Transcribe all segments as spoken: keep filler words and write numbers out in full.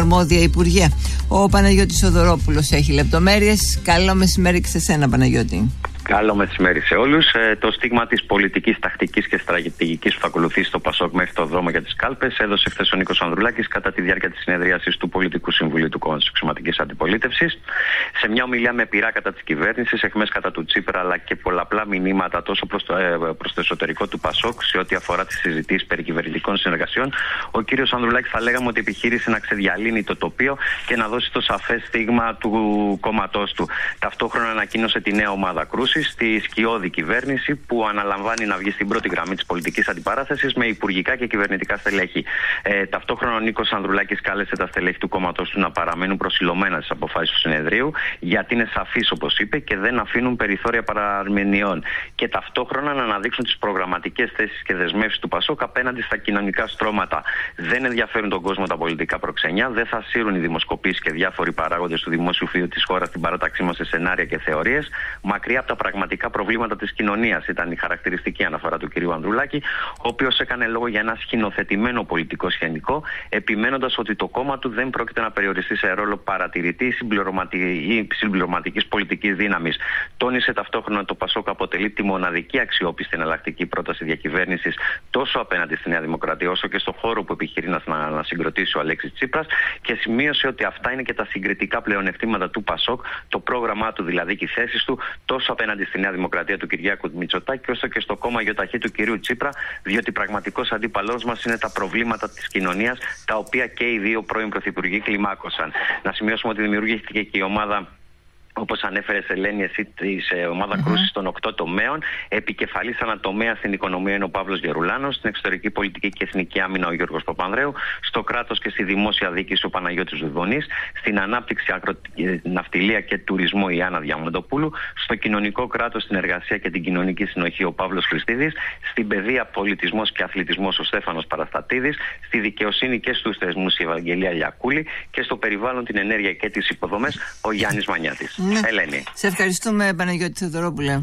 αρμόδια υπουργεία. Ο Παναγιώτης Θοδωρόπουλος έχει λεπτομέρειες. Καλό μεσημέρι και σε σένα, Παναγιώτη. Καλό μεσημέρι σε όλους. Ε, το στίγμα της πολιτικής, τακτικής και στρατηγικής που θα ακολουθήσει το ΠΑΣΟΚ μέχρι το δρόμο για τις κάλπες έδωσε χθες ο Νίκος Ανδρουλάκης κατά τη διάρκεια της συνεδρίασης του Πολιτικού Συμβουλίου του Κόμματος Αξιωματικής Αντιπολίτευσης. Σε μια ομιλία με πειρά κατά της κυβέρνησης, εχμές κατά του Τσίπρα, αλλά και πολλαπλά μηνύματα τόσο προς το, ε, προς το εσωτερικό του ΠΑΣΟΚ σε ό,τι αφορά τις συζητήσεις περί κυβερνητικών συνεργασιών, ο κύριος Ανδρουλάκης θα λέγαμε ότι επιχείρησε να ξεδιαλύνει το τοπίο και να δώσει το σαφές στίγμα του κόμματός του. Ταυτόχρονα ανακοίνωσε τη νέα ομάδα κρούση στη σκιώδη κυβέρνηση που αναλαμβάνει να βγει στην πρώτη γραμμή της πολιτικής αντιπαράθεσης με υπουργικά και κυβερνητικά στελέχη. Ε, ταυτόχρονα ο Νίκος Ανδρουλάκης κάλεσε τα στελέχη του κόμματος του να παραμένουν προσιλωμένα στις αποφάσεις του συνεδρίου, γιατί είναι σαφείς, όπως είπε, και δεν αφήνουν περιθώρια παραμηνιών. Και ταυτόχρονα να αναδείξουν τις προγραμματικές θέσεις και δεσμεύσεις του ΠΑΣΟΚ απέναντι στα κοινωνικά στρώματα. Δεν ενδιαφέρουν τον κόσμο τα πολιτικά προξενιά, δεν θα σύρουν οι δημοσκοπήσεις και διάφοροι παράγοντες του δημόσιου βίου της χώρας στην παράταξή μας σε σενάρια και θεωρίες, μακριά από τα πραγματικά προβλήματα της κοινωνίας. Ήταν η χαρακτηριστική αναφορά του κ. Ανδρουλάκη, ο οποίος έκανε λόγο για ένα σχηνοθετημένο πολιτικό σκηνικό, επιμένοντας ότι το κόμμα του δεν πρόκειται να περιοριστεί σε ρόλο παρατηρητή ή συμπληρωματικής πολιτικής δύναμης. Τόνισε ταυτόχρονα ότι το ΠΑΣΟΚ αποτελεί τη μοναδική αξιόπιστη εναλλακτική πρόταση διακυβέρνησης τόσο απέναντι στη Νέα Δημοκρατία, όσο και στο χώρο που επιχειρεί να, να, να συγκροτήσει ο Αλέξης Τσίπρας, και σημείωσε ότι αυτά είναι και τα συγκριτικά πλεονεκτήματα του ΠΑΣΟΚ, το πρόγραμμά του δηλαδή και οι θέσεις του, τόσο απέναντι στη Νέα Δημοκρατία του Κυριάκου Μητσοτάκη, όσο και στο κόμμα ΙΟΤΑΧΗ του κυρίου Τσίπρα, διότι πραγματικός αντίπαλός μας είναι τα προβλήματα της κοινωνίας, τα οποία και οι δύο πρώην πρωθυπουργοί κλιμάκωσαν. Να σημειώσουμε ότι δημιουργήθηκε και η ομάδα, όπως ανέφερε Ελένη, εσύ, τη ομάδα mm-hmm. κρούσης των οκτώ τομέων. Επικεφαλής ανατομέα στην οικονομία είναι ο Παύλος Γερουλάνος, στην εξωτερική πολιτική και εθνική άμυνα ο Γιώργος Παπανδρέου, στο κράτος και στη δημόσια διοίκηση ο Παναγιώτης Δουδονής, στην ανάπτυξη, αγρο... ναυτιλία και τουρισμό η Άννα Διαμαντοπούλου, στο κοινωνικό κράτος, στην εργασία και την κοινωνική συνοχή ο Παύλος Χριστίδης, στην παιδεία, πολιτισμός και αθλητισμός ο Στέφανος Παραστατίδης, στη δικαιοσύνη και στους θεσμούς η Ευαγγελία Λιακούλη και στο περιβάλλον, την ενέργεια και τις υποδομές ο Γιάννης Μανιάτης. Ναι. Ελένη. Σε ευχαριστούμε, Παναγιώτη Θοδωρόπουλε.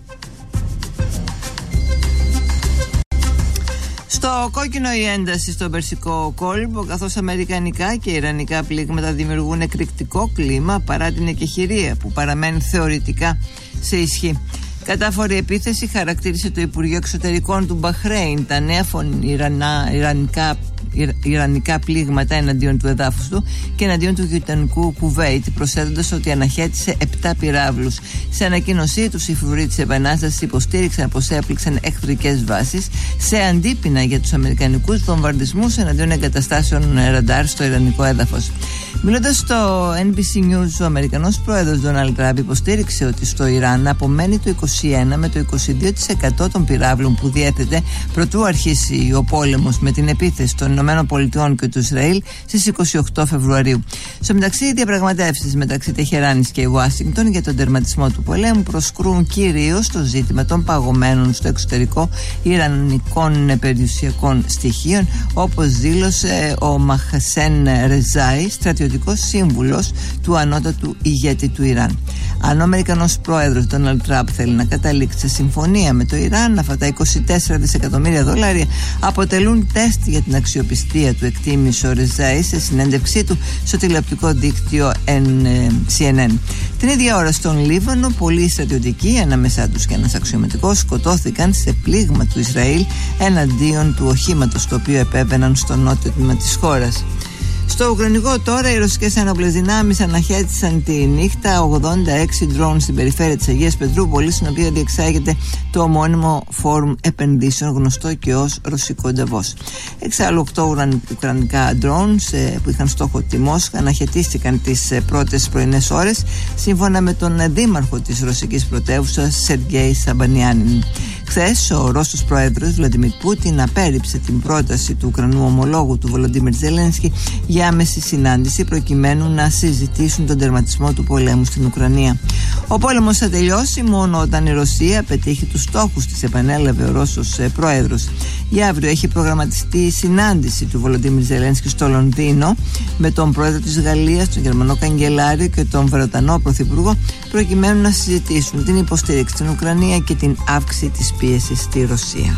Στο κόκκινο η ένταση στον Περσικό κόλπο, καθώς αμερικανικά και ιρανικά πλήγματα δημιουργούν εκρηκτικό κλίμα παρά την εκεχηρία που παραμένει θεωρητικά σε ισχύ. Κατάφορη επίθεση χαρακτήρισε το Υπουργείο Εξωτερικών του Μπαχρέιν τα νέα Ιρανά, ιρανικά, ιρανικά πλήγματα εναντίον του εδάφους του και εναντίον του γειτονικού Κουβέιτ, προσθέτοντας ότι αναχέτησε επτά πυράβλους. Σε ανακοίνωσή τους, οι φρουροί της Επανάστασης υποστήριξαν πως έπληξαν εχθρικές βάσεις σε αντίπεινα για τους αμερικανικούς βομβαρδισμούς εναντίον εγκαταστάσεων ραντάρ στο ιρανικό έδαφος. Μιλώντας στο Εν Μπι Σι News, ο Αμερικανός πρόεδρος Ντόναλντ Τραμπ υποστήριξε ότι στο Ιράν απομένει το είκοσι ένα με το είκοσι δύο τοις εκατό των πυράβλων που διέθετε προτού αρχίσει ο πόλεμος με την επίθεση των Ηνωμένων Πολιτειών και του Ισραήλ στις είκοσι οκτώ Φεβρουαρίου. Στο μεταξύ, οι διαπραγματεύσεις μεταξύ Τεχεράνης και Ουάσιγκτον για τον τερματισμό του πολέμου προσκρούν κυρίως στο ζήτημα των παγωμένων στο εξωτερικό ιρανικών περιουσιακών στοιχείων, όπως δήλωσε ο Μαχασέν Ρεζάι, στρατιωτικός σύμβουλος του ανώτατου ηγέτη του Ιράν. Αν ο Αμερικανός πρόεδρος Ντόναλντ Τραμπ θέλει να καταλήξει σε συμφωνία με το Ιράν, αυτά τα είκοσι τέσσερα δισεκατομμύρια δολάρια αποτελούν τεστ για την αξιοπιστία του, εκτίμησε ο Ρεζάι σε συνέντευξή του στο τηλεοπτικό δίκτυο Σι Εν Εν. Την ίδια ώρα στον Λίβανο, πολλοί στρατιωτικοί, ανάμεσά τους και ένας αξιωματικός, σκοτώθηκαν σε πλήγμα του Ισραήλ εναντίον του οχήματος το οποίο επέβαιναν στο νότιο τμήμα της χώρας. Στο Ουκρανικό τώρα, οι ρωσικές ένοπλες δυνάμεις αναχέτησαν τη νύχτα ογδόντα έξι ντρόουν στην περιφέρεια της Αγίας Πετρούπολης, στην οποία διεξάγεται το ομώνυμο φόρουμ επενδύσεων γνωστό και ως Ρωσικό Νταβός. Εξάλλου, οκτώ ουκρανικά ντρόουν που είχαν στόχο τη Μόσχα αναχαιτίστηκαν τις πρώτες πρωινές ώρες, σύμφωνα με τον δήμαρχο της ρωσικής πρωτεύουσας Σεργέη Σαμπανιάνιν. Χθες, ο Ρώσος πρόεδρος Βλαντιμίρ Πούτιν απέρριψε την πρόταση του Ουκρανού ομολόγου του Βολοντίμιρ Ζελένσκι για άμεση συνάντηση προκειμένου να συζητήσουν τον τερματισμό του πολέμου στην Ουκρανία. Ο πόλεμος θα τελειώσει μόνο όταν η Ρωσία πετύχει τους στόχους της, επανέλαβε ο Ρώσος πρόεδρος. Για αύριο έχει προγραμματιστεί η συνάντηση του Βολοντίμιρ Ζελένσκι στο Λονδίνο με τον πρόεδρο της Γαλλίας, τον Γερμανό Καγκελάριο και τον Βρετανό Πρωθυπουργό, προκειμένου να συζητήσουν την υποστήριξη στην Ουκρανία και την αύξηση της πίεσης στη Ρωσία.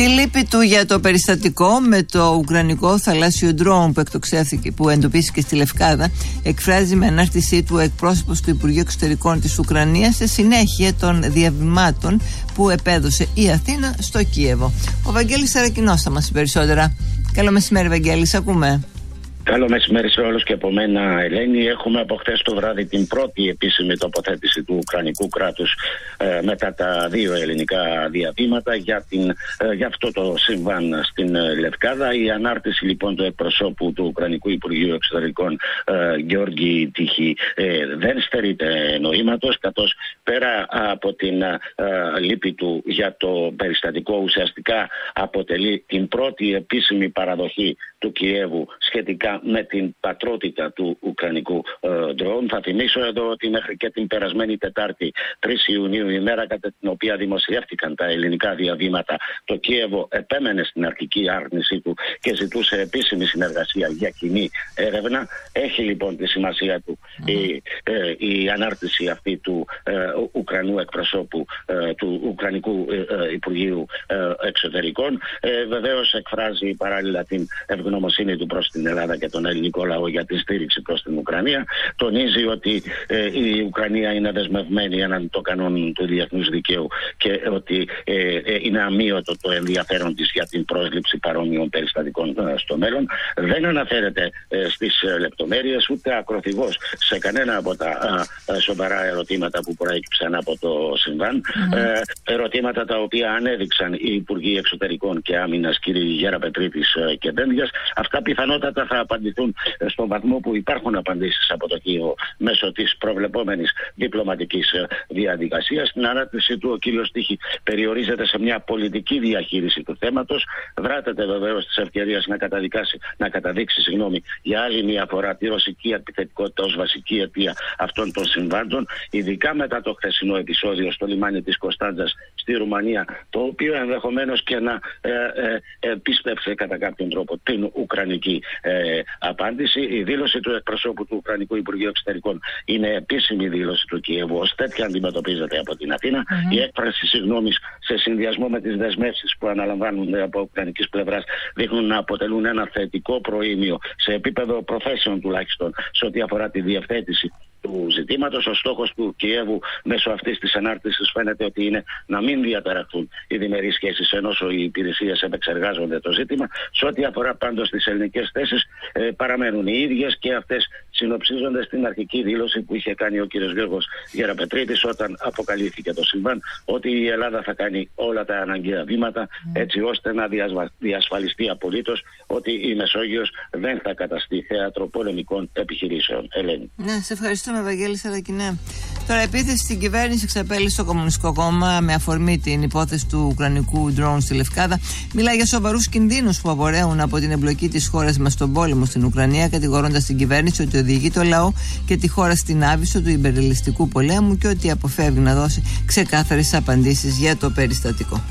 Τη λύπη του για το περιστατικό με το ουκρανικό θαλάσσιο ντρόουν που εκτοξεύθηκε, που εντοπίστηκε στη Λευκάδα, εκφράζει με ανάρτησή του ο εκπρόσωπος του Υπουργείου Εξωτερικών της Ουκρανίας σε συνέχεια των διαβημάτων που επέδωσε η Αθήνα στο Κίεβο. Ο Βαγγέλης Σαρακινός θα μας πει περισσότερα. Καλό μεσημέρι, Βαγγέλη, ακούμε. Καλό μεσημέρι σε όλους και από μένα, Ελένη. Έχουμε από χτες το βράδυ την πρώτη επίσημη τοποθέτηση του Ουκρανικού κράτους ε, μετά τα δύο ελληνικά διαβήματα για, την, ε, για αυτό το συμβάν στην ε, Λευκάδα. Η ανάρτηση λοιπόν του εκπροσώπου του Ουκρανικού Υπουργείου Εξωτερικών ε, Γιώργη Τύχη ε, δεν στερείται νοήματος, καθώς πέρα από την ε, λύπη του για το περιστατικό ουσιαστικά αποτελεί την πρώτη επίσημη παραδοχή του Κιέβου σχετικά με την πατρότητα του Ουκρανικού ντρόουν. Θα θυμίσω εδώ ότι μέχρι και την περασμένη Τετάρτη, τρεις Ιουνίου, η μέρα κατά την οποία δημοσιεύτηκαν τα ελληνικά διαβήματα, το Κίεβο επέμενε στην αρχική άρνησή του και ζητούσε επίσημη συνεργασία για κοινή έρευνα. Έχει λοιπόν τη σημασία του mm. η, ε, η ανάρτηση αυτή του ε, Ουκρανού εκπροσώπου ε, του Ουκρανικού ε, Υπουργείου ε, Εξωτερικών. Ε, βεβαίως εκφράζει παράλληλα την ευγνωμοσύνη του προς την Ελλάδα και τον ελληνικό λαό για τη στήριξη προς την Ουκρανία. Τονίζει ότι ε, η Ουκρανία είναι δεσμευμένη έναντι των κανόνων του διεθνούς δικαίου και ότι ε, ε, είναι αμύωτο το ενδιαφέρον της για την πρόσληψη παρόμοιων περιστατικών ε, στο μέλλον. Δεν αναφέρεται ε, στις ε, λεπτομέρειες ούτε ακροθυγώς σε κανένα από τα ε, ε, σοβαρά ερωτήματα που προέκυψαν από το συμβάν. Mm-hmm. Ε, ερωτήματα τα οποία ανέδειξαν οι Υπουργοί Εξωτερικών και Άμυνας, κ. Γεραπετρίτης ε, και Ντένδιας. Αυτά πιθανότατα θα απαντηθούν στον βαθμό που υπάρχουν απαντήσεις από το Κίεβο μέσω της προβλεπόμενης διπλωματικής διαδικασίας. Στην ανάρτηση του ο κ. Τύχη περιορίζεται σε μια πολιτική διαχείριση του θέματος. Δράτεται βεβαίως της ευκαιρίας να καταδικάσει, να καταδείξει συγγνώμη, για άλλη μια φορά τη ρωσική επιθετικότητα ως βασική αιτία αυτών των συμβάντων, ειδικά μετά το χθεσινό επεισόδιο στο λιμάνι της Κωνσταντζας στη Ρουμανία, το οποίο ενδεχομένως και να ε, ε, ε, πίστεψε κατά κάποιον τρόπο την Ουκρανική ε, απάντηση. Η δήλωση του εκπροσώπου του Ουκρανικού Υπουργείου Εξωτερικών είναι επίσημη δήλωση του Κιέβου, ως τέτοια αντιμετωπίζεται από την Αθήνα. Mm-hmm. Η έκφραση συγγνώμης σε συνδυασμό με τις δεσμεύσεις που αναλαμβάνουν από ουκρανικής πλευράς δείχνουν να αποτελούν ένα θετικό προήμιο σε επίπεδο προθέσεων τουλάχιστον σε ό,τι αφορά τη διευθέτηση του ζητήματος. Ο στόχος του Κιέβου μέσω αυτής της ανάρτησης φαίνεται ότι είναι να μην διαταραχθούν οι διμερείς σχέσεις ενώ οι υπηρεσίες επεξεργάζονται το ζήτημα. Σε ό,τι αφορά πάντως τις ελληνικές θέσεις, ε, παραμένουν οι ίδιες και αυτές συνοψίζονται στην αρχική δήλωση που είχε κάνει ο κ. Γιώργος Γεραπετρίτης όταν αποκαλύφθηκε το συμβάν, ότι η Ελλάδα θα κάνει όλα τα αναγκαία βήματα έτσι ώστε να διασφαλιστεί απολύτως ότι η Μεσόγειος δεν θα καταστεί θέατρο πολεμικών επιχειρήσεων. Ελένη. Ναι, σε ευχαριστούμε, Βαγγέλη Σαρακινέ. Τώρα, επίθεση στην κυβέρνηση εξαπέλυσε το Κομμουνιστικό Κόμμα με αφορμή την υπόθεση του ουκρανικού ντρόουν στη Λευκάδα. Μιλάει για σοβαρούς κινδύνους που απορρέουν από την εμπλοκή της χώρας μας στον πόλεμο στην Ουκρανία, κατηγορώντας την κυβέρνηση ότι οδηγεί το λαό και τη χώρα στην άβυσσο του υπερελιστικού πολέμου και ότι αποφεύγει να δώσει ξεκάθαρες απαντήσεις για το περιστατικό.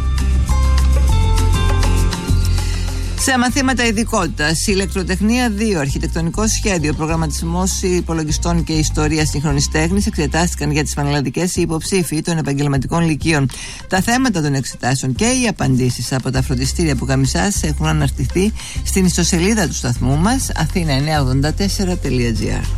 Σε μαθήματα ειδικότητας, ηλεκτροτεχνία δύο, αρχιτεκτονικό σχέδιο, προγραμματισμός υπολογιστών και ιστορία σύγχρονης τέχνης εξετάστηκαν για τις πανελλαδικές υποψήφοι των επαγγελματικών λυκείων. Τα θέματα των εξετάσεων και οι απαντήσεις από τα φροντιστήρια που Καμισάς έχουν αναρτηθεί στην ιστοσελίδα του σταθμού μας αθήνα εννιακόσια ογδόντα τέσσερα τελεία τζι άρ.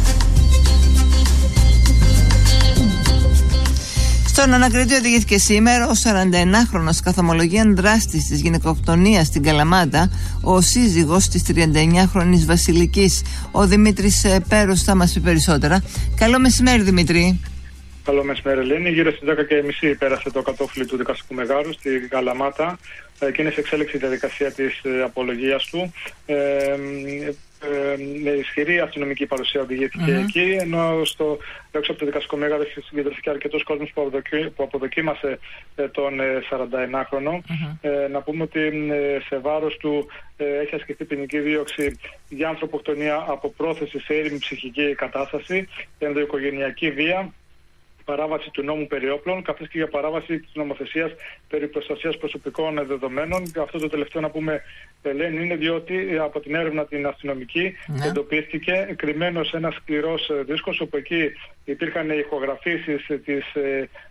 Στον ανακριτή οδηγήθηκε σήμερα ο σαρανταενάχρονος καθομολογίαν δράστης της γυναικοκτονίας στην Καλαμάτα, ο σύζυγος της τριανταεννιάχρονης Βασιλικής. Ο Δημήτρης Πέρος θα μας πει περισσότερα. Καλό μεσημέρι, Δημήτρη. Καλό μεσημέρι, Ελένη. Γύρω στις δέκα και μισή πέρασε το κατόφλι του δικαστικού μεγάρου στην Καλαμάτα και είναι σε εξέλιξη η διαδικασία της απολογίας του. Ε, Ε, με ισχυρή αστυνομική παρουσία οδηγήθηκε mm-hmm. εκεί, ενώ στο, έξω από το δικαστικό μέγαρο έχει συγκεντρωθεί αρκετός κόσμος που, αποδοκί, που αποδοκίμασε ε, τον ε, σαρανταενάχρονο. Mm-hmm. Ε, να πούμε ότι ε, σε βάρος του ε, έχει ασκηθεί ποινική δίωξη για ανθρωποκτονία από πρόθεση σε ήρεμη ψυχική κατάσταση, ενδοοικογενειακή βία, παράβαση του νόμου περί όπλων, καθώς και για παράβαση της νομοθεσίας περί προστασίας προσωπικών δεδομένων. Και αυτό το τελευταίο να πούμε, Ελένη, είναι διότι από την έρευνα την αστυνομική ναι. εντοπίστηκε κρυμμένος ένας σκληρός δίσκος, όπου εκεί υπήρχαν ηχογραφήσεις της ε,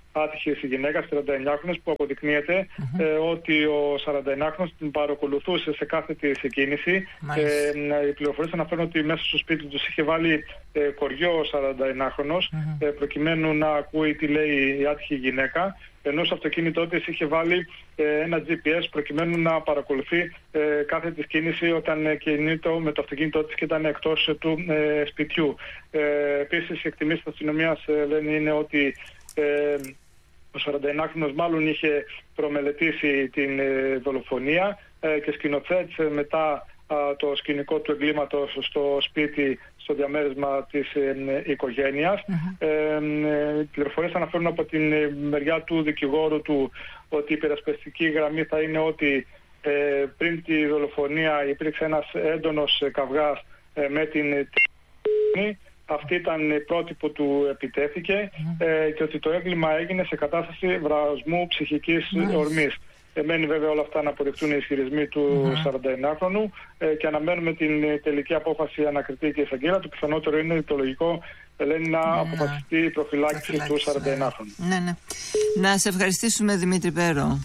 άτυχης γυναίκας, τριανταεννιάχρονης, που αποδεικνύεται mm-hmm. ε, ότι ο σαρανταεννιάχρονης την παρακολουθούσε σε κάθε της κίνηση. Ε, οι πληροφορίες αναφέρουν ότι μέσα στο σπίτι τους είχε βάλει ε, κοριό ο σαρανταεννιάχρονος mm-hmm. ε, προκειμένου να ακούει τι λέει η άτυχη γυναίκα, ενώ στο αυτοκίνητό της είχε βάλει ε, ένα τζι πι ες προκειμένου να παρακολουθεί ε, κάθε της κίνηση όταν ε, κινείται με το αυτοκίνητό της και ήταν εκτός ε, του ε, σπιτιού. Ε, επίσης, οι εκτιμήσεις της αστυνομίας ε, λένε είναι ότι ε, ο σαρανταεννιάχρονος μάλλον είχε προμελετήσει την ε, δολοφονία ε, και σκηνοθέτησε μετά ε, το σκηνικό του εγκλήματος στο σπίτι, στο διαμέρισμα της ε, οικογένειας. Mm-hmm. Ε, ε, οι πληροφορίες αναφέρουν από την ε, μεριά του δικηγόρου του ότι η υπερασπιστική γραμμή θα είναι ότι ε, πριν τη δολοφονία υπήρξε ένας έντονος ε, καυγάς ε, με την ε, αυτή ήταν η πρώτη που του επιτέθηκε mm. ε, και ότι το έγκλημα έγινε σε κατάσταση βρασμού ψυχικής mm. ορμής. Εμένει βέβαια όλα αυτά να αποδειχτούν οι ισχυρισμοί του mm. σαρανταεννιάχρονου ε, και αναμένουμε την τελική απόφαση ανακριτή και εισαγγέλα. Το πιθανότερο είναι το λογικό, λένε, να mm. αποφασιστεί η προφυλάκηση του σαρανταεννιάχρονου. Ναι, ναι. Να σε ευχαριστήσουμε, Δημήτρη Πέρο.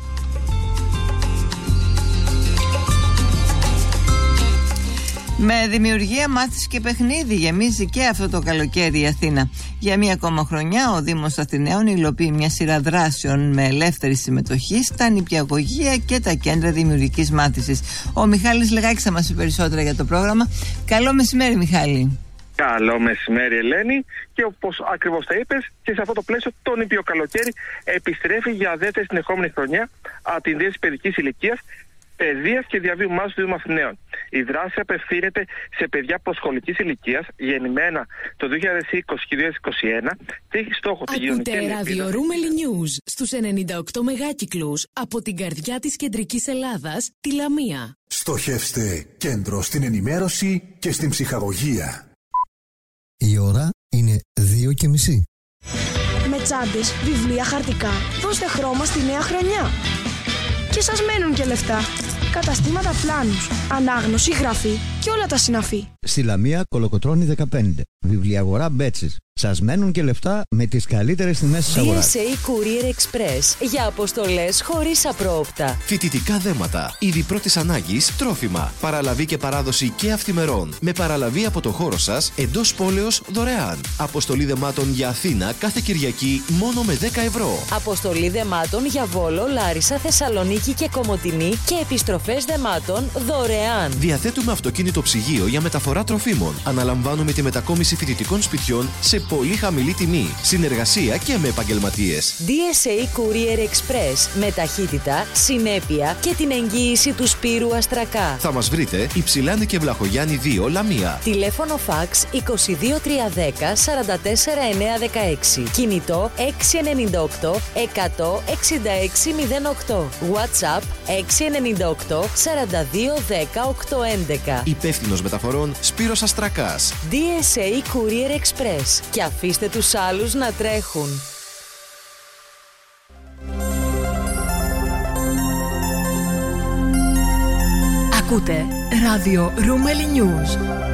Με δημιουργία, μάθηση και παιχνίδι γεμίζει και αυτό το καλοκαίρι η Αθήνα. Για μία ακόμα χρονιά ο Δήμος Αθηναίων υλοποιεί μια σειρά δράσεων με ελεύθερη συμμετοχή στα νηπιαγωγεία και τα κέντρα δημιουργικής μάθησης. Ο Μιχάλης Λεγάκης θα μας πει περισσότερα για το πρόγραμμα. Καλό μεσημέρι, Μιχάλη. Καλό μεσημέρι, Ελένη. Και όπως ακριβώς τα είπες, και σε αυτό το πλαίσιο το νηπιο καλοκαίρι επιστρέφει για δεύτερη συνεχόμενη χρονιά από την Δίεση Παιδικής Ηλικίας, Παιδείας και Διαβίου Μάθησης του Δήμου Αθηναίων. Η δράση απευθύνεται σε παιδιά προσχολικής ηλικίας γεννημένα το δύο χιλιάδες είκοσι και δύο χιλιάδες είκοσι ένα και έχει στόχο τη κοινωνική ελπίδα. Ακούτε ράδιο Ρούμελι News στους ενενήντα οκτώ μεγάκυκλους από την καρδιά της κεντρικής Ελλάδας, τη Λαμία. Στοχεύστε κέντρο στην ενημέρωση και στην ψυχαγωγία. Η ώρα είναι δύο και μισή. Με τσάντες, βιβλία, χαρτικά, δώστε χρώμα στη νέα χρονιά. Και σας μένουν και λεφτά. Καταστήματα πλάνους, ανάγνωση, γραφή και όλα τα συναφή. Στη Λαμία, Κολοκοτρώνη δεκαπέντε. Βιβλιαγορά Μπέτσης. Σας μένουν και λεφτά με τις καλύτερες τιμές της αγοράς. ντι ες έι Courier Express για αποστολές χωρίς απρόοπτα. Φοιτητικά δέματα, είδη πρώτης ανάγκης, τρόφιμα, παραλαβή και παράδοση και αυθημερών. Με παραλαβή από το χώρο σας, εντός πόλεως δωρεάν. Αποστολή δεμάτων για Αθήνα κάθε Κυριακή μόνο με δέκα ευρώ. Αποστολή δεμάτων για Βόλο, Λάρισα, Θεσσαλονίκη και Κομοτηνή και επιστροφές δεμάτων δωρεάν. Διαθέτουμε αυτοκίνητο ψυγείο για μεταφορά τροφίμων. Αναλαμβάνουμε τη μετακόμιση φοιτητικών σπιτιών σε πολύ χαμηλή τιμή, συνεργασία και με επαγγελματίες. ντι ες έι Courier Express με ταχύτητα, συνέπεια και την εγγύηση του Σπύρου Αστρακά. Θα μας βρείτε Υψηλάνη και Βλαχογιάννη δύο, Λαμία. Τηλέφωνο φαξ είκοσι δύο τριακόσια δέκα σαράντα τέσσερα εννιακόσια δεκαέξι. Κινητό έξι εννιά οκτώ εκατό εξήντα έξι μηδέν οκτώ. WhatsApp έξι εννιά οκτώ σαράντα δύο δέκα οκτακόσια έντεκα. Υπεύθυνος μεταφορών Σπύρος Αστρακάς. ντι ες έι Courier Express. Και αφήστε τους άλλους να τρέχουν. Ακούτε ράδιο Ρούμελι News.